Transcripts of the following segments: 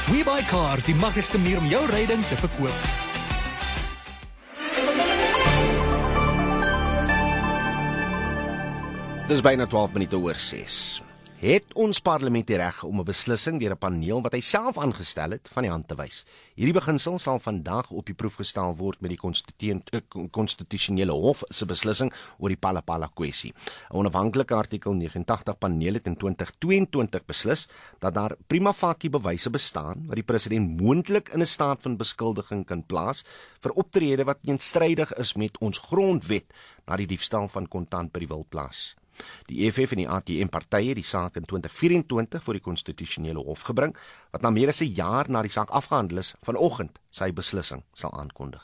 WeBuyCars, die maklikste manier om jou ryding te verkoop. Dis byna 12 minute oor 6. Het ons parlement die reg om 'n beslissing deur 'n paneel wat hy self aangestel het van die hand te wys? Hierdie beginsel sal vandag op die proef gestel word met die konstitusionele hof se beslissing oor die Phala-Phala kwessie. 'n Onafhanklike artikel 89 paneel het in 2022 beslis dat daar prima facie bewyse bestaan wat die president moontlik in 'n staat van beskuldiging kan plaas vir optrede wat teenstrydig is met ons grondwet na die diefstal van kontant by die wildplaas. Die EFF en die ATM-partye die saak in 2024 voor die konstitusionele hof gebring, wat na meer as 'n jaar na die saak afgehandel is, vanoggend sy beslissing sal aankondig.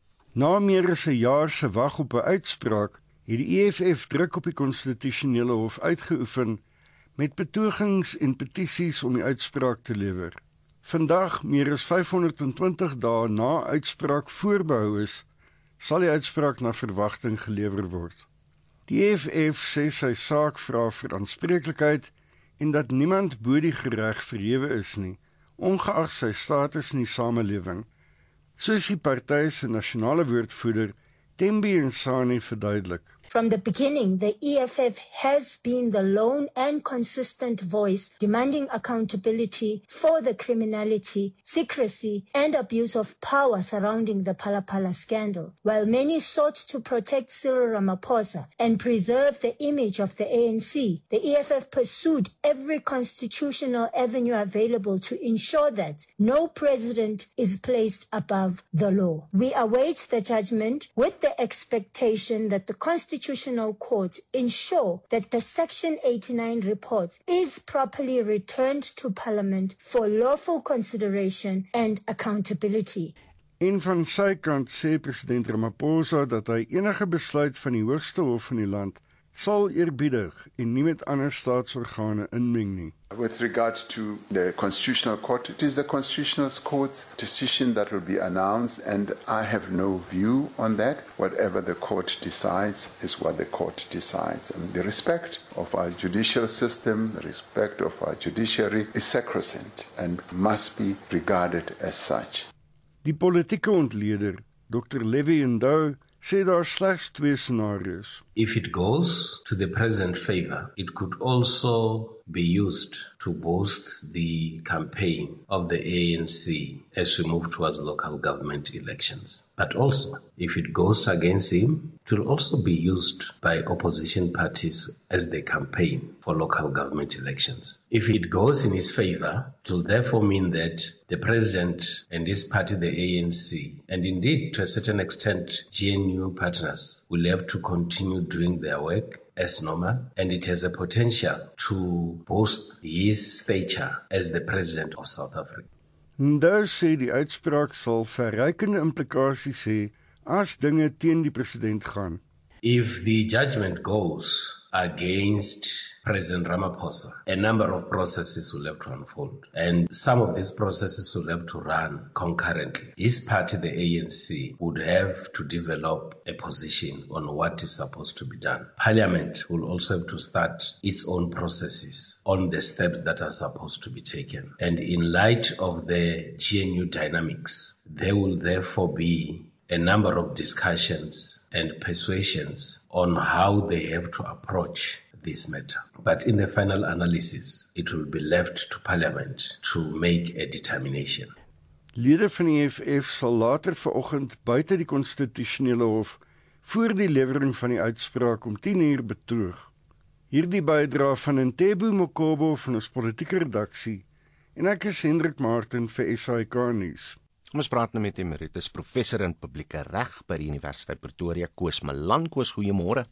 Na meer as 'n jaar se wag op 'n uitspraak, het die EFF druk op die konstitusionele hof uitgeoefen met betogings en petisies om die uitspraak te lewer. Vandag, meer as 520 dae na uitspraak voorbehou is, sal die uitspraak na verwagting gelewer word. Die EFF sê sy saak vra vir aanspreeklikheid en dat niemand bo die gereg verhewe is nie, ongeag sy status in die samelewing, soos die party se nasionale woordvoerder Thembi Nsani verduidelik. From the beginning, the EFF has been the lone and consistent voice demanding accountability for the criminality, secrecy, and abuse of power surrounding the Phala-Phala scandal. While many sought to protect Cyril Ramaphosa and preserve the image of the ANC, the EFF pursued every constitutional avenue available to ensure that no president is placed above the law. We await the judgment with the expectation that the Constitutional Court ensure that the Section 89 report is properly returned to Parliament for lawful consideration and accountability. En van sy kant sê president Ramaphosa dat hy enige besluit van die hoogste hof in die land sal eerbiedig en nie met ander staatsorgane inmeng nie. With regard to the Constitutional Court, it is the Constitutional Court's decision that will be announced, and I have no view on that. Whatever the court decides is what the court decides. And the respect of our judicial system, the respect of our judiciary is sacrosanct and must be regarded as such. Die politieke ontleder, Dr. Levi Ndou, sê daar slegs twee scenario's. If it goes to the president's favor, it could also be used to boost the campaign of the ANC as we move towards local government elections. But also, if it goes against him, it will also be used by opposition parties as they campaign for local government elections. If it goes in his favor, it will therefore mean that the president and his party, the ANC, and indeed to a certain extent GNU partners, will have to continue doing their work as normal, and it has a potential to boost his stature as the president of South Africa. Ndou sê die uitspraak sal verrykende implikasies hê as dinge teen die president gaan. If the judgment goes against President Ramaphosa, a number of processes will have to unfold, and some of these processes will have to run concurrently. His party, the ANC, would have to develop a position on what is supposed to be done. Parliament will also have to start its own processes on the steps that are supposed to be taken. And in light of the GNU dynamics, there will therefore be a number of discussions and persuasions on how they have to approach this matter. But in the final analysis, it will be left to Parliament to make a determination. Lede van die EFF sal later vanoggend buite die konstitusionele hof voor die lewering van die uitspraak om 10:00 betoog. Hierdie bydra van Ntebo Mokobo van ons politieke redaksie en ek is Hendrik Martin vir SAK nuus. Ons praat nou met emeritus professor in publieke reg by die Universiteit Pretoria, Koos Malan. Koos, goeiemôre.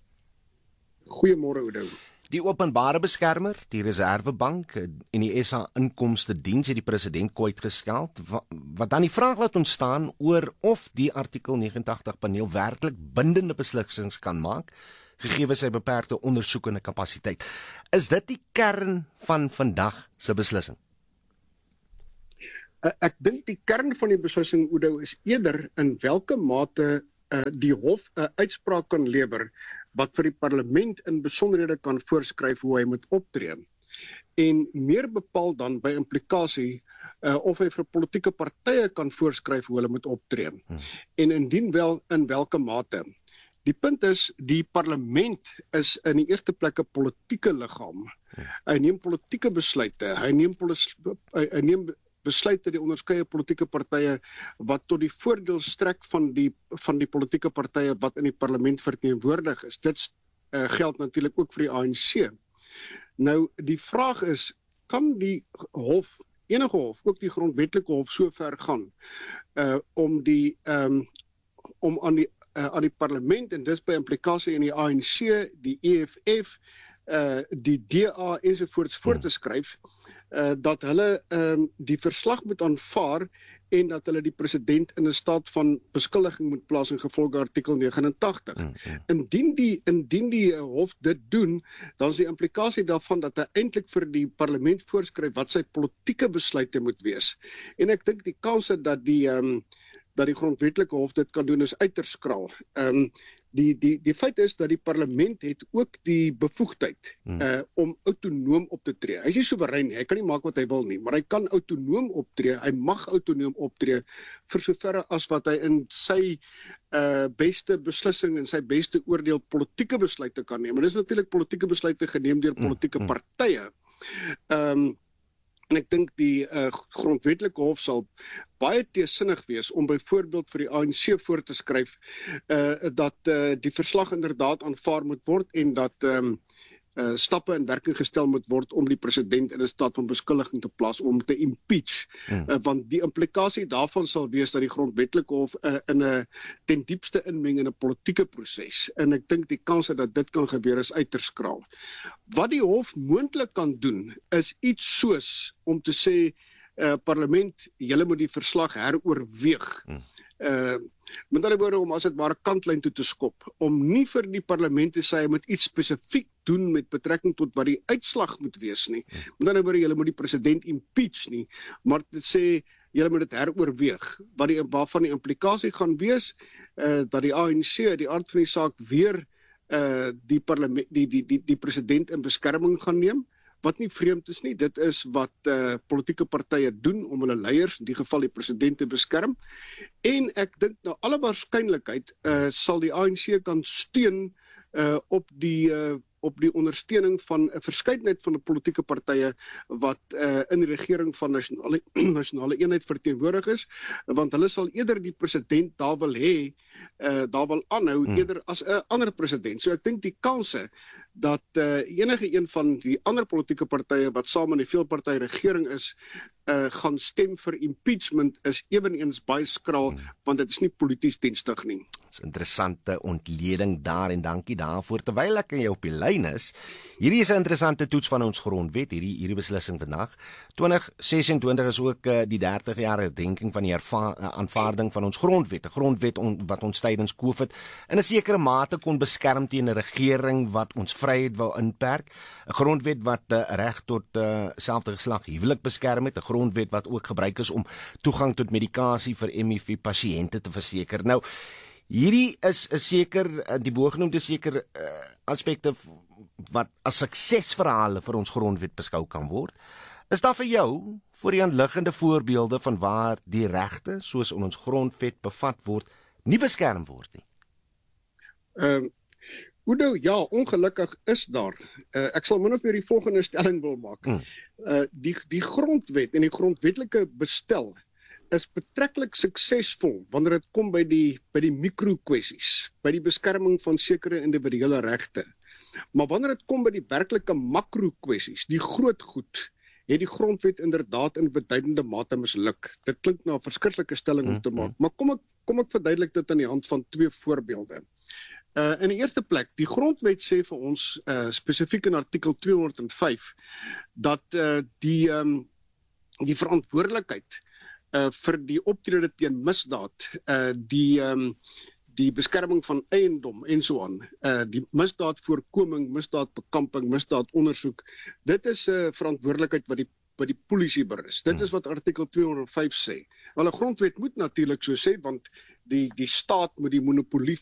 Goeiemôre, Oudo. Die openbare beskermer, die Reservebank en die SA Inkomste Diens het die president kwyt geskeld, wat dan die vraag laat ontstaan oor of die artikel 89 paneel werklik bindende beslissings kan maak, gegee sy beperkte ondersoekende kapasiteit. Is dit die kern van vandag se beslissing? Ek dink die kern van die beslissing, Oudo, is eerder in watter mate die hof 'n uitspraak kan lewer wat vir die parlement in besonderhede kan voorskryf hoe hy moet optree. En meer bepaal dan by implikasie of hy vir politieke partye kan voorskryf hoe hulle moet optree. En indien wel, in watter mate. Die punt is, die parlement is in die eerste plek 'n politieke liggaam. Hy neem politieke besluite, hy neem besluite die onderskeie politieke partye wat tot die voordeel strek van die politieke partye wat in die parlement verteenwoordig is. Dit geld natuurlik ook vir die ANC. Nou, die vraag is, kan die hof, enige hof, ook die grondwetlike hof so ver gaan, om aan die parlement, en dis by implikasie in die ANC, die EFF, die DA ensovoorts voor te skryf, dat hulle die verslag moet aanvaar en dat hulle die president in 'n staat van beskuldiging moet plaas in gevolge artikel 89. Indien die hof dit doen, dan is die implikasie daarvan dat hy eintlik vir die parlement voorskryf wat sy politieke besluite moet wees. En ek dink die kanse dat die grondwetlike hof dit kan doen is uiters skraal. Die feit is dat die parlement het ook die bevoegdheid om autonoom op te tree. Hy is nie soewerein, hy kan nie maak wat hy wil nie, maar hy kan autonoom optree, hy mag autonoom optree vir soverre as wat hy in sy beste beslissing en sy beste oordeel politieke besluite kan neem. En dis natuurlik politieke besluite geneem deur politieke partye. En ek dink die grondwetlike hof sal baie teesinnig wees om byvoorbeeld vir die ANC voor te skryf dat die verslag inderdaad aanvaar moet word en dat stappe in werking gestel moet word om die president in 'n staat van beskuldiging te plaas, om te impeach. Want die implikasie daarvan sal wees dat die grondwetlike hof in 'n ten diepste inmeng in 'n politieke proses. En ek dink die kans dat dit kan gebeur is uiters skraal. Wat die hof moontlik kan doen, is iets soos om te sê, parlement, julle moet die verslag heroorweeg. Met ander woorde, om as dit maar 'n kantlyn toe te skop, om nie vir die parlement te sê hy moet iets spesifiek doen met betrekking tot wat die uitslag moet wees nie. Met ander woorde, julle moet die president impeach nie, maar te sê julle moet dit heroorweeg, waarvan die implikasie gaan wees dat die ANC die aard van die saak weer die president in beskerming gaan neem, wat nie vreemd is nie. Dit is wat politieke partye doen om hulle leiers, in die geval die president, te beskerm. En ek dink na alle waarskynlikheid sal die ANC kan steun op die ondersteuning van 'n verskeidenheid van die politieke partye wat in die regering van nasionale eenheid verteenwoordig is, want hulle sal eerder die president daar wil aanhou eerder as 'n ander president. So ek dink die kanse dat enige een van die ander politieke partye wat saam in die veelparty regering is, gaan stem vir impeachment is eweneens baie skraal, want dit is nie polities dienstig nie. Dis 'n interessante ontleding daar en dankie daarvoor. Terwyl ek aan jou op die lyn is, hierdie is 'n interessante toets van ons grondwet, hierdie beslissing vandag. 2026 is ook die 30-jarige herdenking van die aanvaarding van ons grondwet, 'n grondwet wat ons tydens COVID in 'n sekere mate kon beskerm teen 'n regering wat ons vryheid wou inperk, 'n grondwet wat reg tot selfde geslag huwelik beskerm het, 'n grondwet wat ook gebruik is om toegang tot medikasie vir HIV-pasiënte te verseker. Nou, hierdie is 'n seker, die bogenoemde seker aspekte wat as suksesverhale vir ons grondwet beskou kan word. Is daar vir jou voor die aanliggende voorbeelde van waar die regte, soos in ons grondwet bevat word, nie beskerm word nie? Udo, ja, ongelukkig is daar. Ek sal min of meer die volgende stelling wil maak. Die grondwet en die grondwetlike bestel is betreklik suksesvol wanneer dit kom by die mikrokwessies, by die beskerming van sekere individuele regte. Maar wanneer dit kom by die werklike makrokwessies, die groot goed, het die grondwet inderdaad in beduidende mate misluk. Dit klink na 'n verskriklike stelling om te maak, maar kom ek verduidelik dit aan die hand van twee voorbeelde. In die eerste plek, die grondwet sê vir ons, spesifiek in artikel 205, dat die verantwoordelikheid vir die optrede teen misdaad, die beskerming van eiendom en so aan, die misdaadvoorkoming, misdaadbekamping, misdaadondersoek, dit is 'n verantwoordelikheid wat by die polisie berus. Dit is wat artikel 205 sê. Wel, 'n grondwet moet natuurlik so sê, want die staat moet die monopolie